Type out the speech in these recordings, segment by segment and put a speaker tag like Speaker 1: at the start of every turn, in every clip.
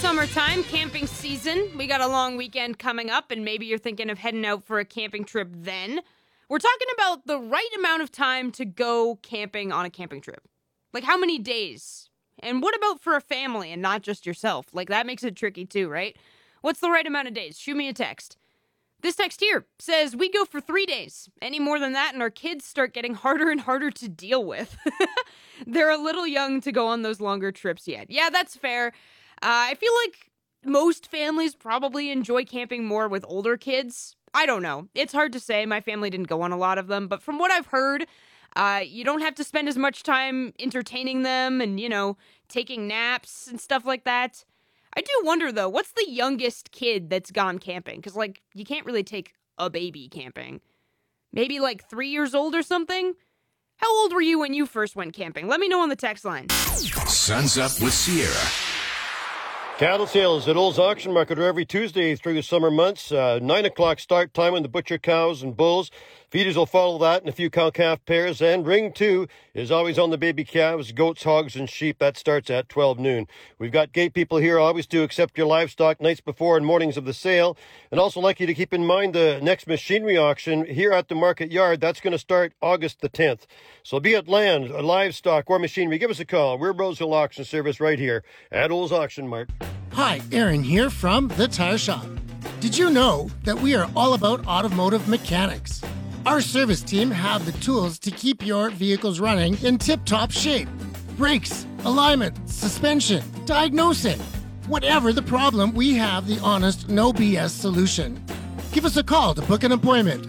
Speaker 1: summertime, camping season. We got a long weekend coming up, and maybe you're thinking of heading out for a camping trip then. We're talking about the right amount of time to go camping on a camping trip. Like, how many days? And what about for a family and not just yourself? Like, that makes it tricky too, right? What's the right amount of days? Shoot me a text. This text here says, we go for 3 days. Any more than that, and our kids start getting harder and harder to deal with. They're a little young to go on those longer trips yet. Yeah, that's fair. I feel like most families probably enjoy camping more with older kids. I don't know. It's hard to say. My family didn't go on a lot of them. But from what I've heard, you don't have to spend as much time entertaining them and, taking naps and stuff like that. I do wonder, though, what's the youngest kid that's gone camping? Because, you can't really take a baby camping. Maybe, 3 years old or something? How old were you when you first went camping? Let me know on the text line.
Speaker 2: Suns Up with Sierra.
Speaker 3: Cattle sales at Olds Auction Market are every Tuesday through the summer months. 9 o'clock start time on the butcher cows and bulls. Feeders will follow that and a few cow-calf pairs. And ring 2 is always on the baby calves, goats, hogs, and sheep. That starts at 12 noon. We've got gate people here always to accept your livestock nights before and mornings of the sale. And also like you to keep in mind the next machinery auction here at the market yard. That's going to start August the 10th. So be it land, livestock, or machinery, give us a call. We're Rosehill Auction Service right here at Olds Auction Mart.
Speaker 4: Hi, Aaron here from The Tire Shop. Did you know that we are all about automotive mechanics? Our service team have the tools to keep your vehicles running in tip-top shape. Brakes, alignment, suspension, diagnosing. Whatever the problem, we have the honest, no BS solution. Give us a call to book an appointment.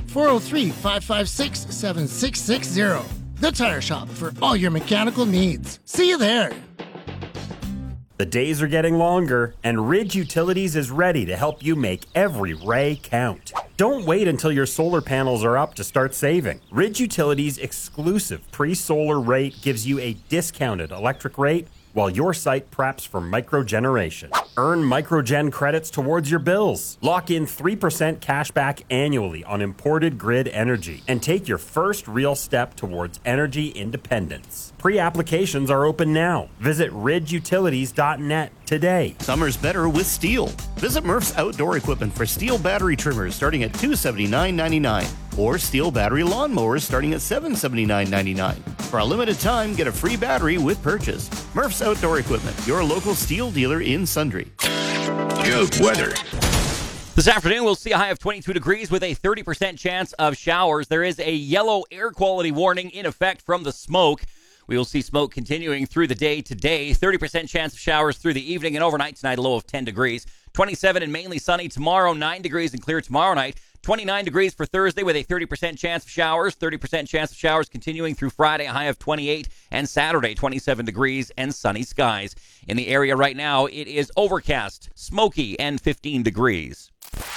Speaker 4: 403-556-7660. The Tire Shop for all your mechanical needs. See you there.
Speaker 5: The days are getting longer, and Ridge Utilities is ready to help you make every ray count. Don't wait until your solar panels are up to start saving. Ridge Utilities' exclusive pre-solar rate gives you a discounted electric rate while your site preps for microgeneration. Earn microgen credits towards your bills. Lock in 3% cash back annually on imported grid energy and take your first real step towards energy independence. Pre-applications are open now. Visit ridgeutilities.net today.
Speaker 6: Summer's better with steel. Visit Murph's Outdoor Equipment for steel battery trimmers starting at $279.99 or steel battery lawnmowers starting at $779.99. For a limited time, get a free battery with purchase. Murph's Outdoor Equipment, your local steel dealer in Sundre.
Speaker 2: Good weather.
Speaker 7: This afternoon, we'll see a high of 22 degrees with a 30% chance of showers. There is a yellow air quality warning in effect from the smoke. We will see smoke continuing through the day today. 30% chance of showers through the evening and overnight tonight, a low of 10 degrees. 27 and mainly sunny tomorrow, 9 degrees and clear tomorrow night. 29 degrees for Thursday with a 30% chance of showers. 30% chance of showers continuing through Friday, a high of 28. And Saturday, 27 degrees and sunny skies. In the area right now, it is overcast, smoky, and 15 degrees.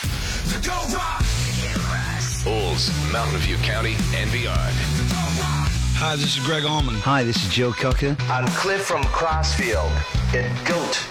Speaker 2: Olds, Mountain View County, and beyond.
Speaker 8: Hi, this is Greg Allman.
Speaker 9: Hi, this is Joe Cocker.
Speaker 10: I'm Cliff from Crossfield at GOAT